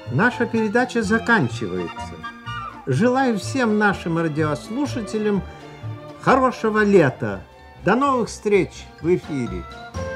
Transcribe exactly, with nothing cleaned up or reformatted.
Наша передача заканчивается. Желаю всем нашим радиослушателям хорошего лета. До новых встреч в эфире.